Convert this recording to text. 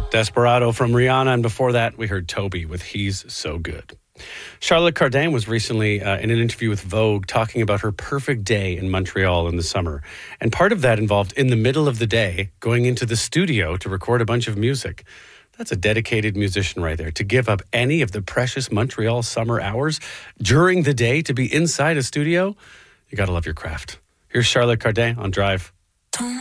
Desperado from Rihanna, and before that, we heard Toby with He's So Good. Charlotte Cardin was recently in an interview with Vogue talking about her perfect day in Montreal in the summer. And part of that involved, in the middle of the day, going into the studio to record a bunch of music. That's a dedicated musician right there, to give up any of the precious Montreal summer hours during the day to be inside a studio. You got to love your craft. Here's Charlotte Cardin on Drive.